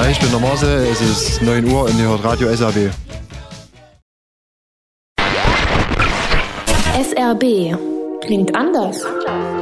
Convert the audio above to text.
Hi, ich bin der Marcel, es ist 9 Uhr und ihr hört Radio SRB. SRB klingt anders.